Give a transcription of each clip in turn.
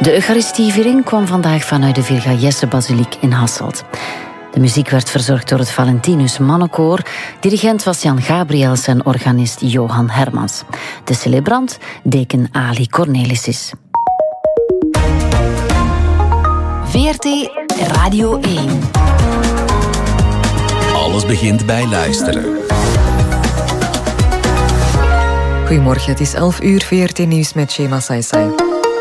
De Eucharistieviering kwam vandaag vanuit de Virga-Jesse-basiliek in Hasselt. De muziek werd verzorgd door het Valentinus Mannenkoor. Dirigent was Jan Gabriels en organist Johan Hermans. De celebrant, deken Ali Cornelis. VRT Radio 1. Alles begint bij luisteren. Goedemorgen, het is 11 uur, VRT Nieuws met Shema Saisai.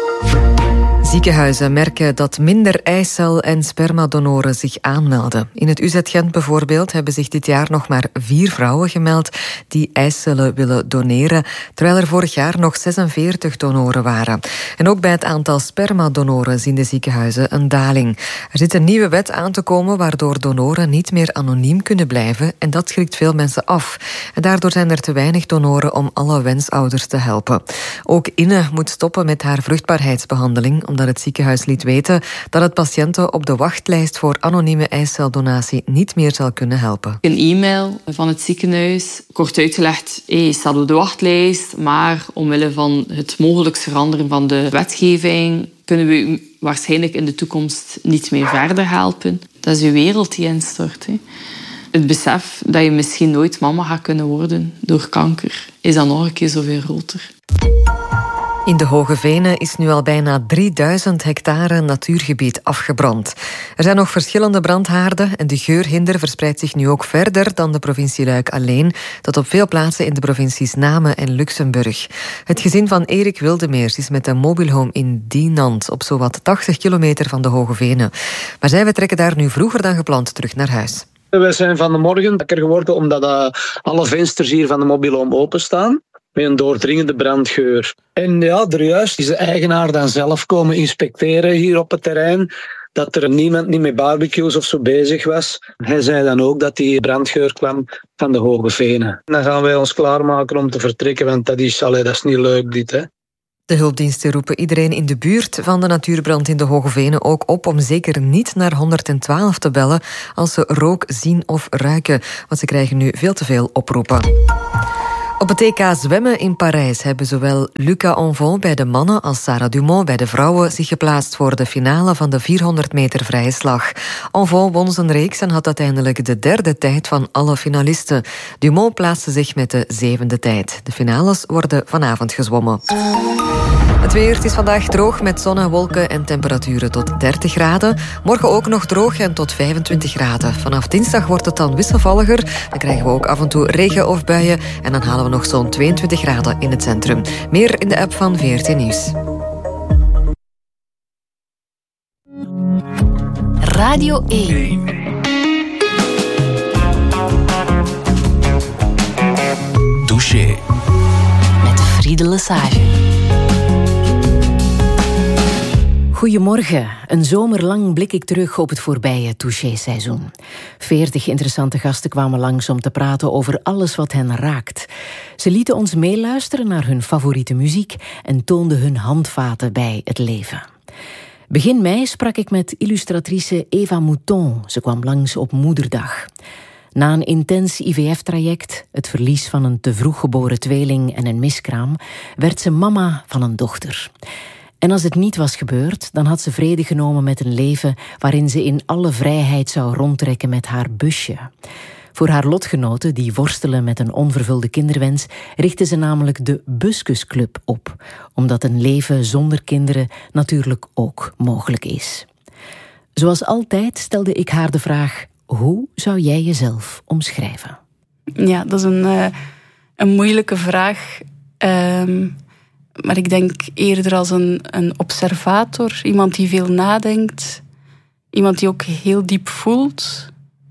Ziekenhuizen merken dat minder eicel- en spermadonoren zich aanmelden. In het UZ Gent bijvoorbeeld hebben zich dit jaar nog maar 4 vrouwen gemeld die eicellen willen doneren, terwijl er vorig jaar nog 46 donoren waren. En ook bij het aantal spermadonoren zien de ziekenhuizen een daling. Er zit een nieuwe wet aan te komen waardoor donoren niet meer anoniem kunnen blijven en dat schrikt veel mensen af. En daardoor zijn er te weinig donoren om alle wensouders te helpen. Ook Inne moet stoppen met haar vruchtbaarheidsbehandeling omdat het ziekenhuis liet weten dat het patiënten op de wachtlijst voor anonieme eiceldonatie niet meer zal kunnen helpen. Een e-mail van het ziekenhuis, kort uitgelegd, je staat op de wachtlijst, maar omwille van het mogelijk veranderen van de wetgeving kunnen we u waarschijnlijk in de toekomst niet meer verder helpen. Dat is uw wereld die instort. Hè. Het besef dat je misschien nooit mama gaat kunnen worden door kanker, is dan nog een keer zoveel groter. In de Hoge Venen is nu al bijna 3000 hectare natuurgebied afgebrand. Er zijn nog verschillende brandhaarden en de geurhinder verspreidt zich nu ook verder dan de provincie Luik alleen, tot op veel plaatsen in de provincies Namen en Luxemburg. Het gezin van Erik Wildemeers is met een mobielhome in Dinant op zowat 80 kilometer van de Hoge Venen. Maar zij vertrekken daar nu vroeger dan gepland terug naar huis. We zijn van de morgen wakker geworden omdat alle vensters hier van de mobielhome openstaan. Met een doordringende brandgeur. En ja, er juist is de eigenaar dan zelf komen inspecteren hier op het terrein. Dat er niemand niet met barbecues of zo bezig was. Hij zei dan ook dat die brandgeur kwam van de Hoge Venen. Dan gaan wij ons klaarmaken om te vertrekken, want dat is niet leuk dit, hè. De hulpdiensten roepen iedereen in de buurt van de natuurbrand in de Hoge Venen ook op om zeker niet naar 112 te bellen als ze rook zien of ruiken, want ze krijgen nu veel te veel oproepen. Op het EK zwemmen in Parijs hebben zowel Luca Onvon bij de mannen als Sarah Dumont bij de vrouwen zich geplaatst voor de finale van de 400 meter vrije slag. Onvon won zijn reeks en had uiteindelijk de 3e tijd van alle finalisten. Dumont plaatste zich met de 7e tijd. De finales worden vanavond gezwommen. Het weer, het is vandaag droog met zon en wolken en temperaturen tot 30 graden. Morgen ook nog droog en tot 25 graden. Vanaf dinsdag wordt het dan wisselvalliger. Dan krijgen we ook af en toe regen of buien. En dan halen we nog zo'n 22 graden in het centrum. Meer in de app van VRT Nieuws. Radio 1. Touché. Met Friede Lesage. Goedemorgen. Een zomer lang blik ik terug op het voorbije Touché-seizoen. 40 interessante gasten kwamen langs om te praten over alles wat hen raakt. Ze lieten ons meeluisteren naar hun favoriete muziek en toonden hun handvaten bij het leven. Begin mei sprak ik met illustratrice Eva Mouton. Ze kwam langs op Moederdag. Na een intens IVF-traject, het verlies van een te vroeg geboren tweeling en een miskraam, werd ze mama van een dochter. En als het niet was gebeurd, dan had ze vrede genomen met een leven waarin ze in alle vrijheid zou rondtrekken met haar busje. Voor haar lotgenoten die worstelen met een onvervulde kinderwens, richtte ze namelijk de Buskusclub op, omdat een leven zonder kinderen natuurlijk ook mogelijk is. Zoals altijd stelde ik haar de vraag: hoe zou jij jezelf omschrijven? Ja, dat is een moeilijke vraag. Maar ik denk eerder als een observator. Iemand die veel nadenkt. Iemand die ook heel diep voelt.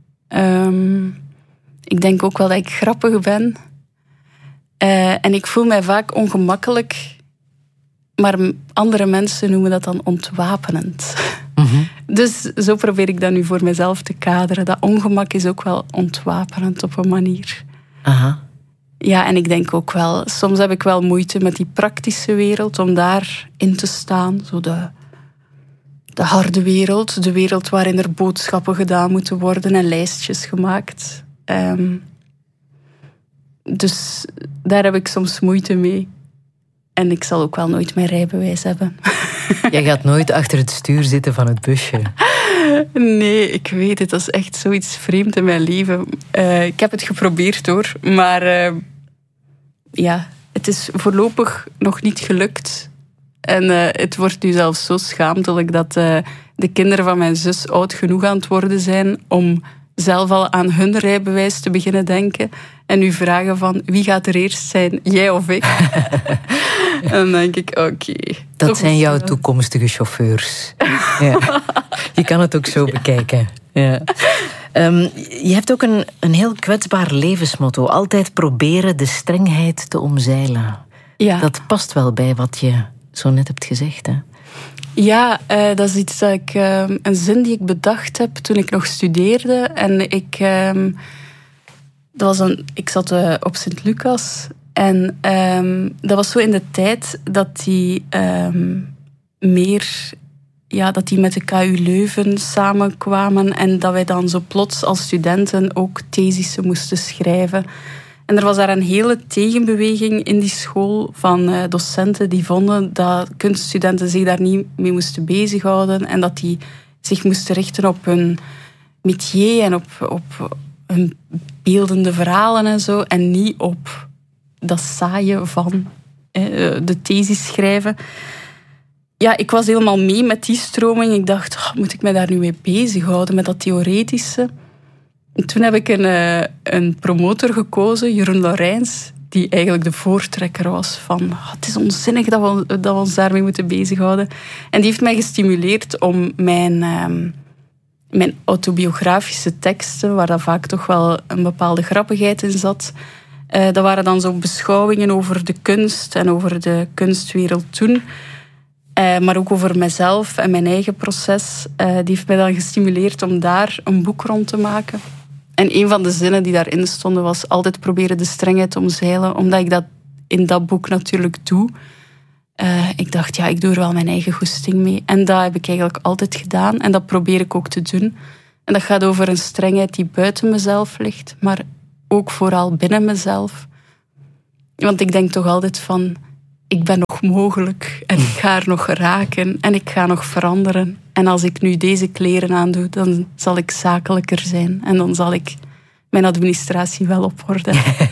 Ik denk ook wel dat ik grappig ben. En ik voel mij vaak ongemakkelijk. Maar andere mensen noemen dat dan ontwapenend. Mm-hmm. Dus zo probeer ik dat nu voor mezelf te kaderen. Dat ongemak is ook wel ontwapenend op een manier. Aha. Ja, en ik denk ook wel, soms heb ik wel moeite met die praktische wereld, om daarin te staan. Zo de harde wereld, de wereld waarin er boodschappen gedaan moeten worden en lijstjes gemaakt. Dus daar heb ik soms moeite mee. En ik zal ook wel nooit mijn rijbewijs hebben. Jij gaat nooit achter het stuur zitten van het busje. Nee, ik weet het. Dat is echt zoiets vreemd in mijn leven. Ik heb het geprobeerd hoor. Maar het is voorlopig nog niet gelukt. En het wordt nu zelfs zo schaamtelijk dat de kinderen van mijn zus oud genoeg aan het worden zijn om zelf al aan hun rijbewijs te beginnen denken. En nu vragen van wie gaat er eerst zijn, jij of ik? En dan denk ik, oké. Dat zijn jouw toekomstige chauffeurs. Ja. Je kan het ook zo bekijken. Ja. Je hebt ook een heel kwetsbaar levensmotto. Altijd proberen de strengheid te omzeilen. Ja. Dat past wel bij wat je zo net hebt gezegd, hè? Ja, dat is iets dat ik... een zin die ik bedacht heb toen ik nog studeerde. En ik zat op Sint-Lucas. En dat was zo in de tijd dat die dat die met de KU Leuven samenkwamen. En dat wij dan zo plots als studenten ook thesissen moesten schrijven. En er was daar een hele tegenbeweging in die school van docenten die vonden dat kunststudenten zich daar niet mee moesten bezighouden en dat die zich moesten richten op hun métier en op hun beeldende verhalen en zo en niet op dat saaie van de thesis schrijven. Ja, ik was helemaal mee met die stroming. Ik dacht, moet ik mij daar nu mee bezighouden met dat theoretische? En toen heb ik een promotor gekozen, Jeroen Laurijns, die eigenlijk de voortrekker was van het is onzinnig dat we ons daarmee moeten bezighouden. En die heeft mij gestimuleerd om mijn autobiografische teksten, waar dat vaak toch wel een bepaalde grappigheid in zat, dat waren dan zo beschouwingen over de kunst en over de kunstwereld toen. Maar ook over mezelf en mijn eigen proces. Die heeft mij dan gestimuleerd om daar een boek rond te maken. En een van de zinnen die daarin stonden was altijd proberen de strengheid te omzeilen, omdat ik dat in dat boek natuurlijk doe. Ik dacht, ik doe er wel mijn eigen goesting mee. En dat heb ik eigenlijk altijd gedaan. En dat probeer ik ook te doen. En dat gaat over een strengheid die buiten mezelf ligt, maar ook vooral binnen mezelf. Want ik denk toch altijd van, ik ben nog mogelijk en ik ga er nog geraken en ik ga nog veranderen. En als ik nu deze kleren aandoe, dan zal ik zakelijker zijn. En dan zal ik mijn administratie wel op orde.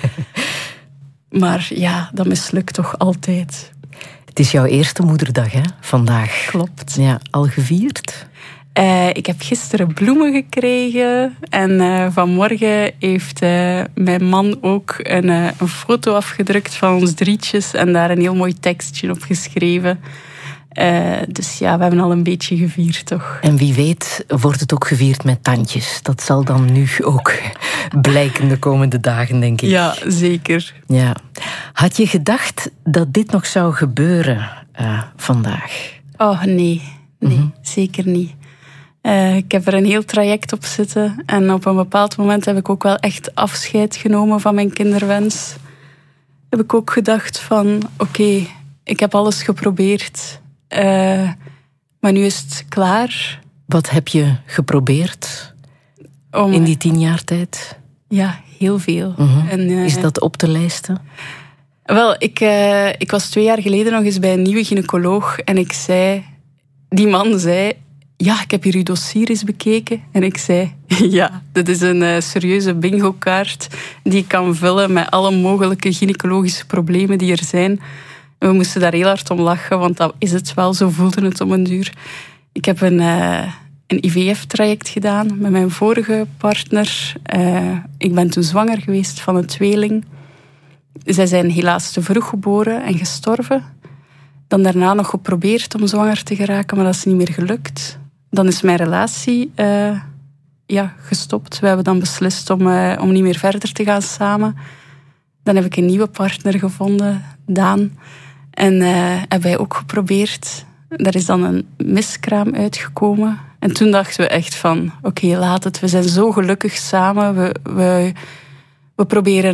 Maar ja, dat mislukt toch altijd. Het is jouw eerste moederdag, hè, vandaag. Klopt. Ja, al gevierd? Ik heb gisteren bloemen gekregen. En vanmorgen heeft mijn man ook een foto afgedrukt van ons drietjes. En daar een heel mooi tekstje op geschreven. Dus ja, we hebben al een beetje gevierd, toch? En wie weet wordt het ook gevierd met tandjes. Dat zal dan nu ook blijken de komende dagen, denk ik. Ja, zeker. Ja. Had je gedacht dat dit nog zou gebeuren vandaag? Oh, nee. Zeker niet. Ik heb er een heel traject op zitten. En op een bepaald moment heb ik ook wel echt afscheid genomen van mijn kinderwens. Heb ik ook gedacht van, oké, ik heb alles geprobeerd. Maar nu is het klaar. Wat heb je geprobeerd in die 10 jaar tijd? Ja, heel veel. En, is dat op te lijsten? Wel, ik was 2 jaar geleden nog eens bij een nieuwe gynaecoloog. En die man zei, ja, ik heb hier uw dossier eens bekeken. En ik zei, ja, dit is een serieuze bingo-kaart die ik kan vullen met alle mogelijke gynaecologische problemen die er zijn. En we moesten daar heel hard om lachen, want dat is het wel, zo voelde het om een duur. Ik heb een IVF-traject gedaan met mijn vorige partner. Ik ben toen zwanger geweest van een tweeling. Zij zijn helaas te vroeg geboren en gestorven. Dan daarna nog geprobeerd om zwanger te geraken, maar dat is niet meer gelukt. Dan is mijn relatie gestopt. We hebben dan beslist om niet meer verder te gaan samen. Dan heb ik een nieuwe partner gevonden, Daan. En hebben wij ook geprobeerd. Daar is dan een miskraam uitgekomen. En toen dachten we echt van, oké, laat het. We zijn zo gelukkig samen. We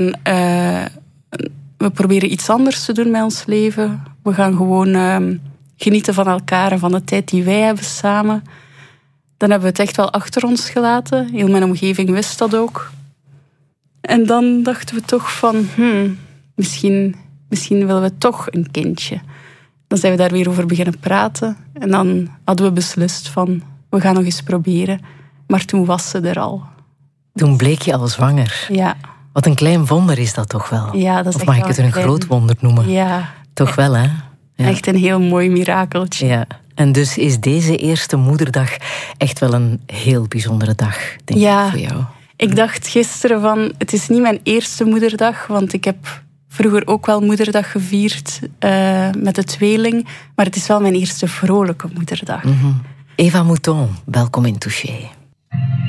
proberen iets anders te doen met ons leven. We gaan gewoon genieten van elkaar en van de tijd die wij hebben samen. Dan hebben we het echt wel achter ons gelaten. Heel mijn omgeving wist dat ook. En dan dachten we toch van, misschien misschien willen we toch een kindje. Dan zijn we daar weer over beginnen praten. En dan hadden we beslist van, we gaan nog eens proberen. Maar toen was ze er al. Toen bleek je al zwanger. Ja. Wat een klein wonder is dat toch wel? Ja, dat is of mag ik het een groot wonder noemen? Ja. Toch wel, hè? Ja. Echt een heel mooi mirakeltje. Ja. En dus is deze eerste moederdag echt wel een heel bijzondere dag, denk ik, voor jou. Ik dacht gisteren van, het is niet mijn eerste moederdag, want ik heb vroeger ook wel moederdag gevierd met de tweeling, maar het is wel mijn eerste vrolijke moederdag. Eva Mouton, welkom in Touché.